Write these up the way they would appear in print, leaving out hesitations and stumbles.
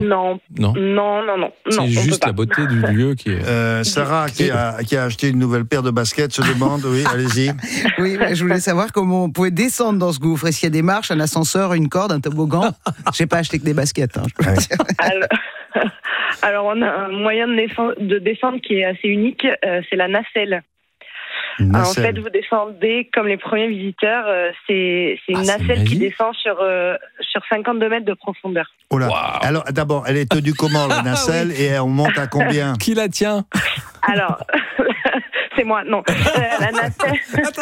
Non. C'est juste la beauté du lieu qui est... Sarah, qui a acheté une nouvelle paire de baskets, se demande, oui, allez-y. Oui, je voulais savoir comment on pouvait descendre dans ce gouffre. Est-ce qu'il y a des marches, un ascenseur, une corde, un toboggan ? J'ai pas acheté que des baskets. Je peux dire. Alors, on a un moyen de descendre qui est assez unique, c'est la nacelle. En fait, vous descendez comme les premiers visiteurs. C'est une nacelle qui descend sur 52 mètres de profondeur. Oh là. Wow. Alors, d'abord, elle est tenue comment, la nacelle, oui. Et on monte à combien ? Qui la tient ? Alors, c'est moi, non. La nacelle...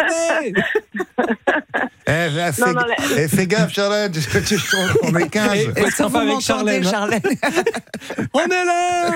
Attendez. Fais gaffe, Charlène, on est 15. Et ça va avec Charlène. On est là.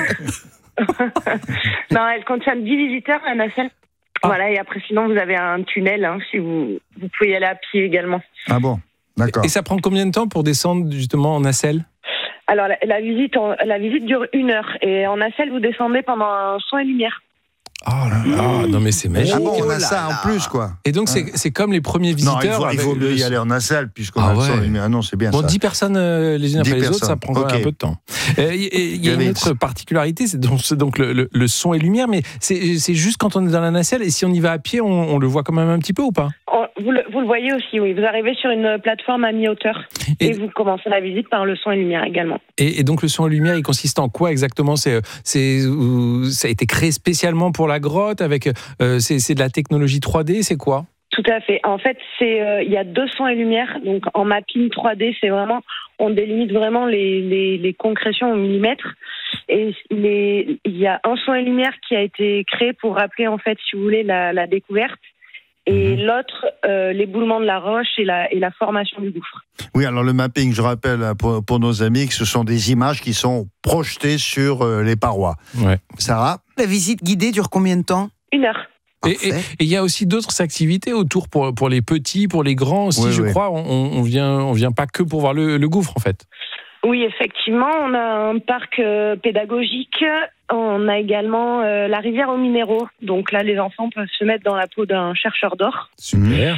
Non, elle contient 10 visiteurs, la nacelle. Voilà, et après, sinon, vous avez un tunnel, si vous pouvez y aller à pied également. Ah bon, d'accord. Et ça prend combien de temps pour descendre, justement, en nacelle ? Alors, la visite dure 1 heure, et en nacelle, vous descendez pendant un son et lumière. Oh là là, non mais c'est magique. Ah bon, on a ça en plus, quoi. Et donc, c'est comme les premiers visiteurs. Non, il vaut mieux y aller en nacelle, puisqu'on a le son et lumière. Ah non, c'est bien ça. Bon, 10 personnes les unes après les autres, ça prend un peu de temps. Il y a une autre particularité, c'est donc le son et lumière, mais c'est juste quand on est dans la nacelle, et si on y va à pied, on le voit quand même un petit peu ou pas ? Vous le voyez aussi, oui. Vous arrivez sur une plateforme à mi-hauteur, et vous commencez la visite par le son et lumière également. Et donc le son et lumière, il consiste en quoi exactement ? Ça a été créé spécialement pour la grotte, avec c'est de la technologie 3D, c'est quoi ? Tout à fait. En fait, il y a 2 sons et lumière. Donc en mapping 3D, c'est vraiment, on délimite vraiment les concrétions au millimètre. Et il y a un son et lumière qui a été créé pour rappeler, en fait, si vous voulez, la découverte. Et l'autre, l'éboulement de la roche et la formation du gouffre. Oui, alors le mapping, je rappelle pour nos amis que ce sont des images qui sont projetées sur les parois. Ouais. Sarah ? La visite guidée dure combien de temps ? 1 heure. Et il y a aussi d'autres activités autour pour les petits, pour les grands aussi, je crois. On vient pas que pour voir le gouffre, en fait. Oui, effectivement, on a un parc pédagogique. On a également la rivière aux minéraux. Donc là, les enfants peuvent se mettre dans la peau d'un chercheur d'or. Super.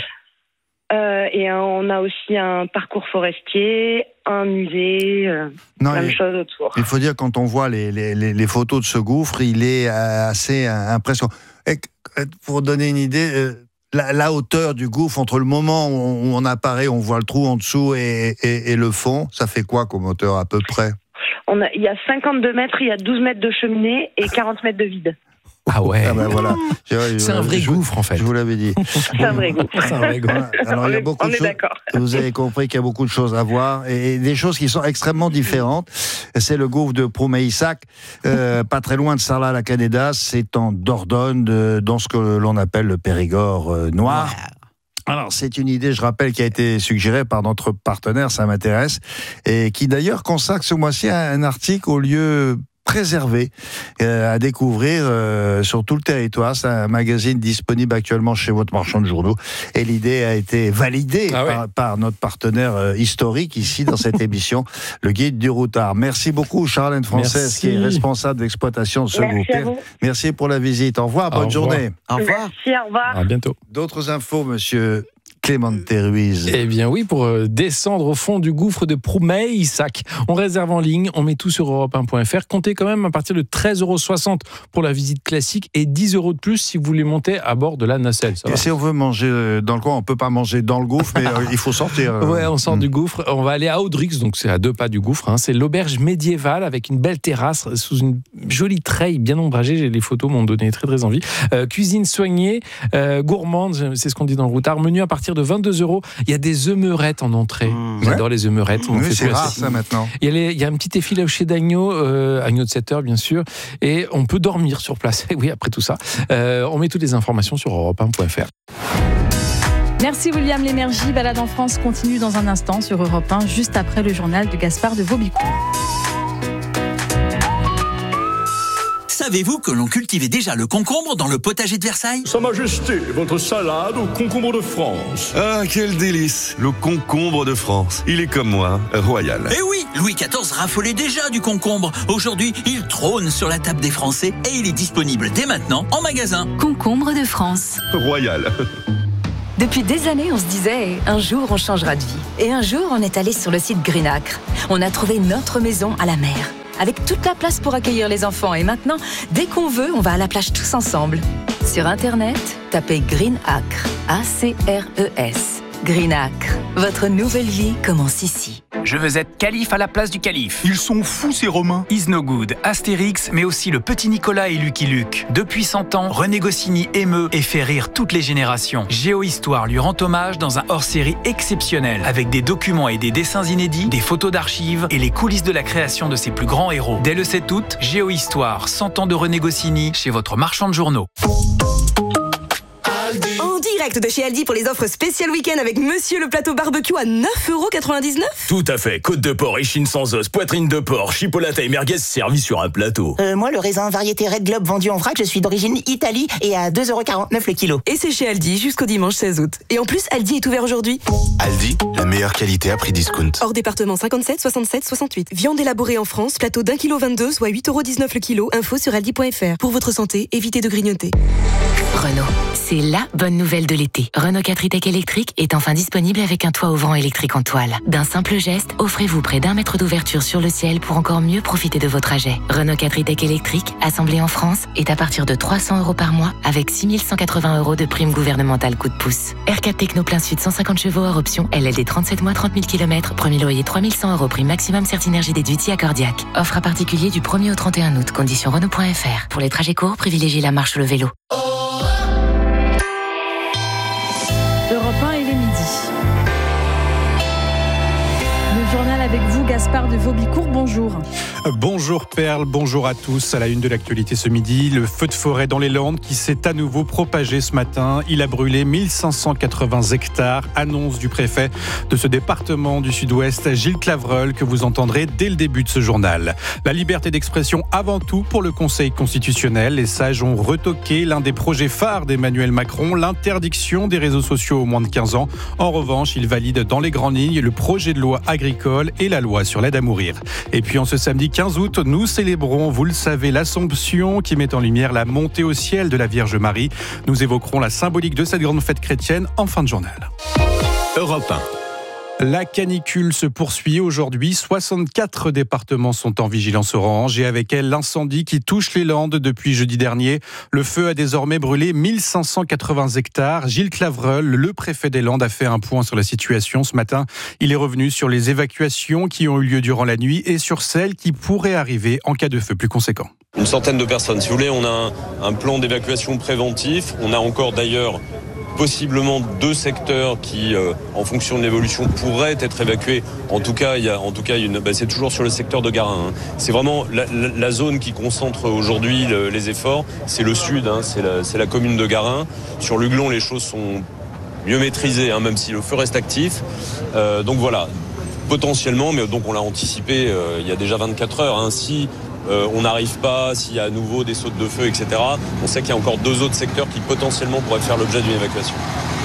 Et on a aussi un parcours forestier, un musée, plein de choses autour. Il faut dire, quand on voit les photos de ce gouffre, il est assez impressionnant. Et pour donner une idée... La hauteur du gouffre, entre le moment où on apparaît, on voit le trou en dessous et le fond, ça fait quoi comme hauteur à peu près ? Il y a 52 mètres, il y a 12 mètres de cheminée et 40 mètres de vide. Ah ouais. Ah ben voilà. C'est un vrai gouffre en fait. Je vous l'avais dit. C'est un vrai gouffre. Alors, il y a beaucoup de choses. D'accord. Vous avez compris qu'il y a beaucoup de choses à voir et des choses qui sont extrêmement différentes. C'est le gouffre de Prouméissac, pas très loin de Sarlat-la-Canédas. C'est en Dordogne, dans ce que l'on appelle le Périgord noir. Alors, c'est une idée, je rappelle, qui a été suggérée par notre partenaire, ça m'intéresse, et qui d'ailleurs consacre ce mois-ci un article au lieu préservé à découvrir sur tout le territoire. C'est un magazine disponible actuellement chez votre marchand de journaux et l'idée a été validée par notre partenaire historique ici dans cette émission, le Guide du Routard. Merci beaucoup Charlène Française qui est responsable d'exploitation de ce groupe. Merci pour la visite. Au revoir, bonne journée. Au revoir. Merci, au revoir. À bientôt. D'autres infos, monsieur Clémente Ruiz. Eh bien oui, pour descendre au fond du gouffre de Prouméissac, on réserve en ligne, on met tout sur europe1.fr. Comptez quand même à partir de 13,60 € pour la visite classique et 10 € de plus si vous voulez monter à bord de la nacelle. Et si on veut manger dans le coin, on peut pas manger dans le gouffre, mais il faut sortir. Ouais, on sort du gouffre. On va aller à Audrix, donc c'est à 2 pas du gouffre. C'est l'auberge médiévale avec une belle terrasse sous une jolie treille bien ombragée. Les photos m'ont donné très très envie. Cuisine soignée, gourmande, c'est ce qu'on dit dans le routard. Menu à partir de 22 €. Il y a des œumerettes en entrée. J'adore les œumerettes. Oui, c'est rare ça maintenant. Il y a un petit effiloché d'agneau, agneau de 7 heures bien sûr, et on peut dormir sur place. Et oui, après tout ça, on met toutes les informations sur europe1.fr. Merci William Lémergie. Balade en France continue dans un instant sur Europe 1, juste après le journal de Gaspard de Vaubicourt. Savez-vous que l'on cultivait déjà le concombre dans le potager de Versailles ? Sa Majesté, votre salade au concombre de France. Ah, quel délice! Le concombre de France. Il est comme moi, royal. Eh oui, Louis XIV raffolait déjà du concombre. Aujourd'hui, il trône sur la table des Français et il est disponible dès maintenant en magasin. Concombre de France. Royal. Depuis des années, on se disait un jour on changera de vie. Et un jour, on est allé sur le site Greenacre. On a trouvé notre maison à la mer, avec toute la place pour accueillir les enfants. Et maintenant, dès qu'on veut, on va à la plage tous ensemble. Sur Internet, tapez Greenacre, A-C-R-E-S. Greenacre, votre nouvelle vie commence ici. Je veux être calife à la place du calife. Ils sont fous ces Romains. Is No Good, Astérix, mais aussi le petit Nicolas et Lucky Luke. Depuis 100 ans, René Goscinny émeut et fait rire toutes les générations. Géohistoire lui rend hommage dans un hors-série exceptionnel, avec des documents et des dessins inédits, des photos d'archives et les coulisses de la création de ses plus grands héros. Dès le 7 août, Géohistoire, 100 ans de René Goscinny, chez votre marchand de journaux. En direct de chez Aldi pour les offres spéciales week-end avec Monsieur le plateau barbecue à 9,99 €. Tout à fait, côte de porc, échine sans os, poitrine de porc, chipolata et merguez servis sur un plateau. Moi, le raisin variété Red Globe vendu en vrac, je suis d'origine Italie et à 2,49 € le kilo. Et c'est chez Aldi jusqu'au dimanche 16 août. Et en plus, Aldi est ouvert aujourd'hui. Aldi, la meilleure qualité à prix discount. Hors département 57, 67, 68. Viande élaborée en France, plateau d'1,22 kg, soit 8,19 € le kilo. Info sur aldi.fr. Pour votre santé, évitez de grignoter. Renault, c'est la bonne nouvelle de l'été. Renault 4 e-Tech électrique est enfin disponible avec un toit ouvrant électrique en toile. D'un simple geste, offrez-vous près d'1 mètre d'ouverture sur le ciel pour encore mieux profiter de vos trajets. Renault 4 e-Tech électrique, assemblé en France, est à partir de 300 € par mois avec 6 180 € de prime gouvernementale coup de pouce. R4 Techno plein sud 150 chevaux hors option, LLD 37 mois 30 000 km, premier loyer 3 100 € prime maximum Certinergie déduit accordiaque. Offre à particulier du 1er au 31 août, conditions Renault.fr. Pour les trajets courts, privilégiez la marche ou le vélo. Europe 1, il est midi. Le journal avec vous, Gaspard de Vaubicourt, bonjour. Bonjour Perle, bonjour à tous. À la une de l'actualité ce midi, le feu de forêt dans les Landes qui s'est à nouveau propagé ce matin. Il a brûlé 1580 hectares. Annonce du préfet de ce département du Sud-Ouest, Gilles Clavreul, que vous entendrez dès le début de ce journal. La liberté d'expression avant tout pour le Conseil constitutionnel. Les sages ont retoqué l'un des projets phares d'Emmanuel Macron, l'interdiction des réseaux sociaux aux moins de 15 ans. En revanche, ils valident dans les grandes lignes le projet de loi agricole et la loi sur l'aide à mourir. Et puis en ce samedi 15 août, nous célébrons, vous le savez, l'Assomption qui met en lumière la montée au ciel de la Vierge Marie. Nous évoquerons la symbolique de cette grande fête chrétienne en fin de journal. Europe 1. La canicule se poursuit aujourd'hui. 64 départements sont en vigilance orange et avec elle l'incendie qui touche les Landes depuis jeudi dernier. Le feu a désormais brûlé 1580 hectares. Gilles Clavreul, le préfet des Landes, a fait un point sur la situation ce matin. Il est revenu sur les évacuations qui ont eu lieu durant la nuit et sur celles qui pourraient arriver en cas de feu plus conséquent. Une centaine de personnes. Si vous voulez, on a un plan d'évacuation préventif. On a encore d'ailleurs possiblement 2 secteurs qui, en fonction de l'évolution, pourraient être évacués. En tout cas, c'est toujours sur le secteur de Garin. C'est vraiment la zone qui concentre aujourd'hui les efforts. C'est le sud, c'est la commune de Garin. Sur l'Huglon, les choses sont mieux maîtrisées, même si le feu reste actif. Donc voilà, potentiellement, mais donc on l'a anticipé il y a déjà 24 heures. Si on n'arrive pas, s'il y a à nouveau des sautes de feu, etc. On sait qu'il y a encore 2 autres secteurs qui potentiellement pourraient faire l'objet d'une évacuation.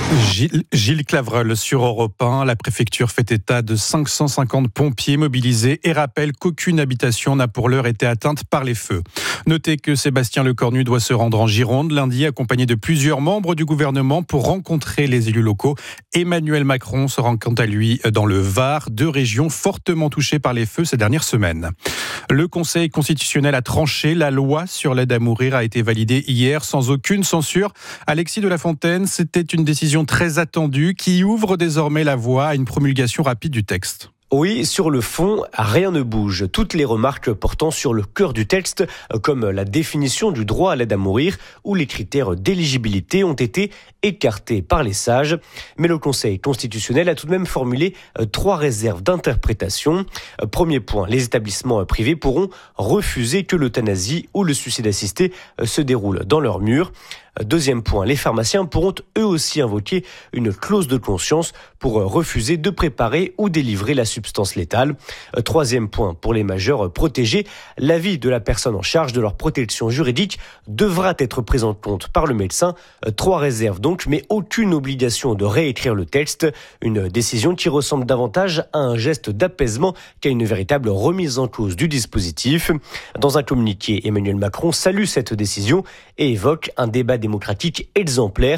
Gilles Clavreul sur Europe 1. La préfecture fait état de 550 pompiers mobilisés et rappelle qu'aucune habitation n'a pour l'heure été atteinte par les feux. Notez que Sébastien Lecornu doit se rendre en Gironde lundi, accompagné de plusieurs membres du gouvernement pour rencontrer les élus locaux. Emmanuel Macron se rend quant à lui dans le Var, 2 régions fortement touchées par les feux ces dernières semaines. Le Conseil constitutionnel a tranché. La loi sur l'aide à mourir a été validée hier sans aucune censure. Alexis de la Fontaine, c'était une décision très attendue qui ouvre désormais la voie à une promulgation rapide du texte. Oui, sur le fond, rien ne bouge. Toutes les remarques portant sur le cœur du texte, comme la définition du droit à l'aide à mourir ou les critères d'éligibilité, ont été écartés par les sages. Mais le Conseil constitutionnel a tout de même formulé 3 réserves d'interprétation. Premier point, les établissements privés pourront refuser que l'euthanasie ou le suicide assisté se déroule dans leurs murs. Deuxième point, les pharmaciens pourront eux aussi invoquer une clause de conscience pour refuser de préparer ou délivrer la substance létale. Troisième point, pour les majeurs protégés, l'avis de la personne en charge de leur protection juridique devra être pris en compte par le médecin. 3 réserves donc, mais aucune obligation de réécrire le texte. Une décision qui ressemble davantage à un geste d'apaisement qu'à une véritable remise en cause du dispositif. Dans un communiqué, Emmanuel Macron salue cette décision et évoque un débat démocratique exemplaire.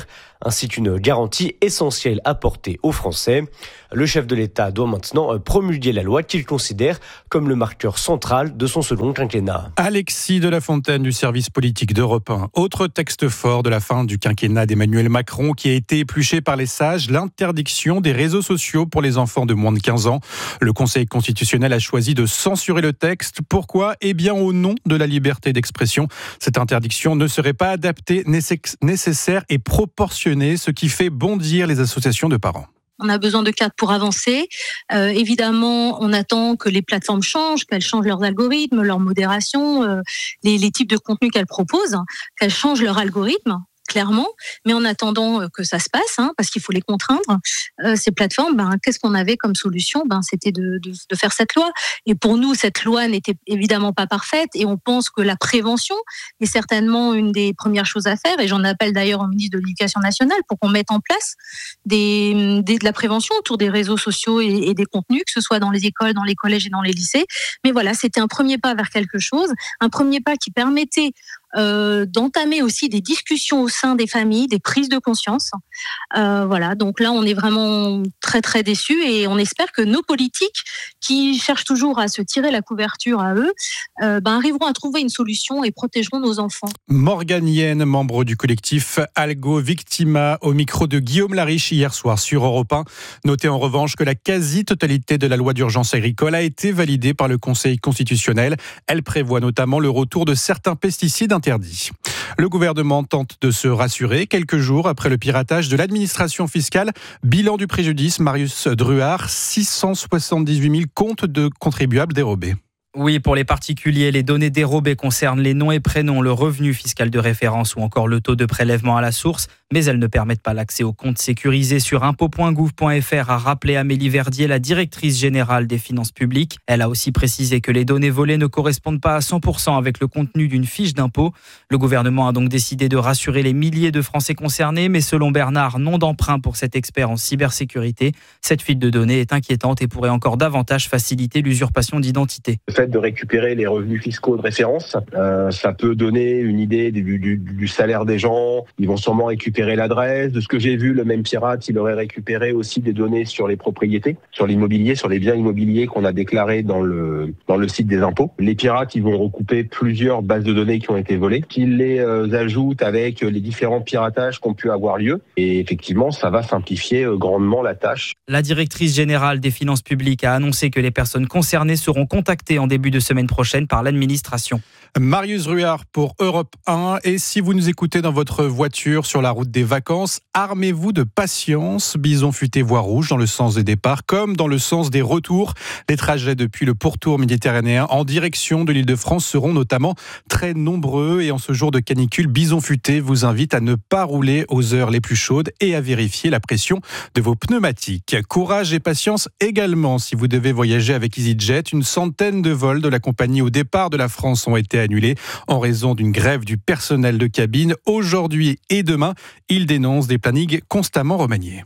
ainsi qu'une garantie essentielle apportée aux Français. Le chef de l'État doit maintenant promulguer la loi qu'il considère comme le marqueur central de son second quinquennat. Alexis de la Fontaine du service politique d'Europe 1. Autre texte fort de la fin du quinquennat d'Emmanuel Macron qui a été épluché par les sages, l'interdiction des réseaux sociaux pour les enfants de moins de 15 ans. Le Conseil constitutionnel a choisi de censurer le texte. Pourquoi ? Eh bien, au nom de la liberté d'expression. Cette interdiction ne serait pas adaptée, nécessaire et proportionnée, ce qui fait bondir les associations de parents. On a besoin de cadres pour avancer. Évidemment, on attend que les plateformes changent, qu'elles changent leurs algorithmes, leur modération, les types de contenus qu'elles proposent, qu'elles changent leur algorithme, clairement. Mais en attendant que ça se passe, parce qu'il faut les contraindre, ces plateformes, qu'est-ce qu'on avait comme solution ? C'était de faire cette loi. Et pour nous, cette loi n'était évidemment pas parfaite. Et on pense que la prévention est certainement une des premières choses à faire. Et j'en appelle d'ailleurs au ministre de l'Éducation nationale pour qu'on mette en place de la prévention autour des réseaux sociaux et des contenus, que ce soit dans les écoles, dans les collèges et dans les lycées. Mais voilà, c'était un premier pas vers quelque chose, un premier pas qui permettait d'entamer aussi des discussions au sein des familles, des prises de conscience. Voilà, donc là, on est vraiment très très déçus et on espère que nos politiques, qui cherchent toujours à se tirer la couverture à eux, arriveront à trouver une solution et protégeront nos enfants. Morgane Yen, membre du collectif Algo Victima, au micro de Guillaume Lariche hier soir sur Europe 1. Notez en revanche que la quasi-totalité de la loi d'urgence agricole a été validée par le Conseil constitutionnel. Elle prévoit notamment le retour de certains pesticides interdits. Le gouvernement tente de se rassurer quelques jours après le piratage de l'administration fiscale. Bilan du préjudice, Marius Druard, 678 000 comptes de contribuables dérobés. Oui, pour les particuliers, les données dérobées concernent les noms et prénoms, le revenu fiscal de référence ou encore le taux de prélèvement à la source, mais elles ne permettent pas l'accès aux comptes sécurisés sur impôts.gouv.fr, a rappelé Amélie Verdier, la directrice générale des finances publiques. Elle a aussi précisé que les données volées ne correspondent pas à 100% avec le contenu d'une fiche d'impôt. Le gouvernement a donc décidé de rassurer les milliers de Français concernés, mais selon Bernard, non d'emprunt pour cet expert en cybersécurité. Cette fuite de données est inquiétante et pourrait encore davantage faciliter l'usurpation d'identité. De récupérer les revenus fiscaux de référence, ça peut donner une idée du salaire des gens. Ils vont sûrement récupérer l'adresse. De ce que j'ai vu, le même pirate, il aurait récupéré aussi des données sur les propriétés, sur l'immobilier, sur les biens immobiliers qu'on a déclarés dans le site des impôts. Les pirates, ils vont recouper plusieurs bases de données qui ont été volées, qu'ils les ajoutent avec les différents piratages qui ont pu avoir lieu. Et effectivement, ça va simplifier grandement la tâche. La directrice générale des finances publiques a annoncé que les personnes concernées seront contactées en début de semaine prochaine par l'administration. Marius Druard pour Europe 1. Et si vous nous écoutez dans votre voiture sur la route des vacances, armez-vous de patience. Bison futé voie rouge dans le sens des départs comme dans le sens des retours. Les trajets depuis le pourtour méditerranéen en direction de l'Île-de-France seront notamment très nombreux. Et en ce jour de canicule, Bison futé vous invite à ne pas rouler aux heures les plus chaudes et à vérifier la pression de vos pneumatiques. Courage et patience également si vous devez voyager avec EasyJet. Une centaine de vols de la compagnie au départ de la France ont été annulés en raison d'une grève du personnel de cabine. Aujourd'hui et demain, ils dénoncent des plannings constamment remaniés.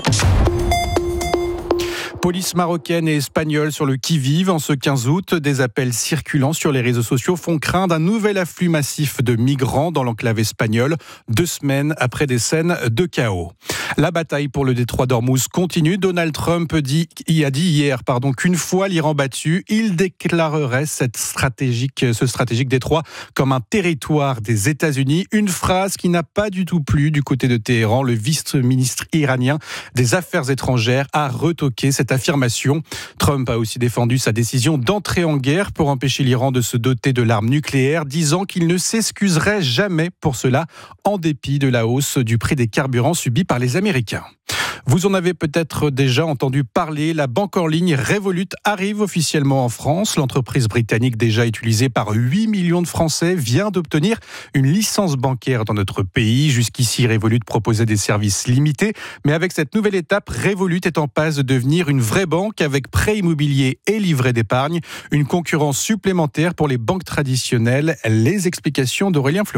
Police marocaine et espagnole sur le qui-vive en ce 15 août. Des appels circulant sur les réseaux sociaux font craindre un nouvel afflux massif de migrants dans l'enclave espagnole, 2 semaines après des scènes de chaos. La bataille pour le détroit d'Ormuz continue. Donald Trump a dit hier qu'une fois l'Iran battu, il déclarerait ce stratégique détroit comme un territoire des États-Unis. Une phrase qui n'a pas du tout plu du côté de Téhéran. Le vice-ministre iranien des Affaires étrangères a retoqué cette affirmation. Trump a aussi défendu sa décision d'entrer en guerre pour empêcher l'Iran de se doter de l'arme nucléaire, disant qu'il ne s'excuserait jamais pour cela, en dépit de la hausse du prix des carburants subie par les Américains. Vous en avez peut-être déjà entendu parler, la banque en ligne Revolut arrive officiellement en France. L'entreprise britannique, déjà utilisée par 8 millions de Français, vient d'obtenir une licence bancaire dans notre pays. Jusqu'ici, Revolut proposait des services limités. Mais avec cette nouvelle étape, Revolut est en passe de devenir une vraie banque avec prêt immobilier et livret d'épargne. Une concurrence supplémentaire pour les banques traditionnelles. Les explications d'Aurélien Fleureau.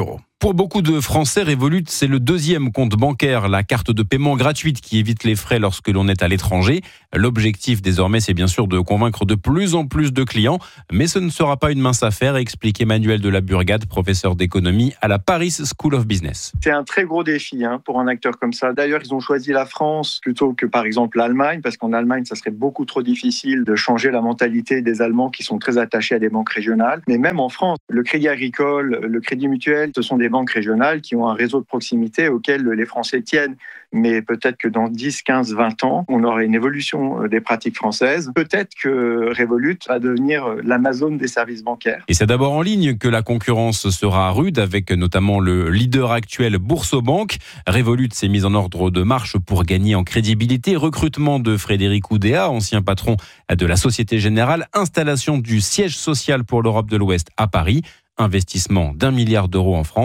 Pour beaucoup de Français, Revolut, c'est le deuxième compte bancaire, la carte de paiement gratuite qui évite les frais lorsque l'on est à l'étranger. L'objectif désormais, c'est bien sûr de convaincre de plus en plus de clients, mais ce ne sera pas une mince affaire, explique Emmanuel de la Burgade, professeur d'économie à la Paris School of Business. C'est un très gros défi pour un acteur comme ça. D'ailleurs, ils ont choisi la France plutôt que par exemple l'Allemagne, parce qu'en Allemagne, ça serait beaucoup trop difficile de changer la mentalité des Allemands qui sont très attachés à des banques régionales. Mais même en France, le Crédit Agricole, le Crédit Mutuel, ce sont des banques régionales qui ont un réseau de proximité auquel les Français tiennent. Mais peut-être que dans 10, 15, 20 ans, on aura une évolution des pratiques françaises. Peut-être que Revolut va devenir l'Amazon des services bancaires. Et c'est d'abord en ligne que la concurrence sera rude, avec notamment le leader actuel Boursobank. Revolut s'est mise en ordre de marche pour gagner en crédibilité. Recrutement de Frédéric Oudéa, ancien patron de la Société Générale. Installation du siège social pour l'Europe de l'Ouest à Paris. Investissement d'1 milliard d'euros en France.